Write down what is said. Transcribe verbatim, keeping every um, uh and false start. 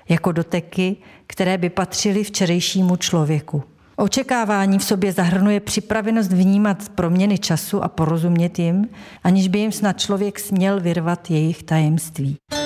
jako doteky, které by patřily včerejšímu člověku. Očekávání v sobě zahrnuje připravenost vnímat proměny času a porozumět jim, aniž by jim snad člověk směl vyrvat jejich tajemství.